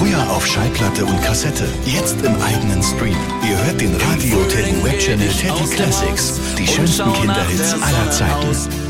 Früher auf Schallplatte und Kassette, jetzt im eigenen Stream. Ihr hört den Radio Teddy Web Channel Teddy Classics, die schönsten Kinderhits aller Zeiten.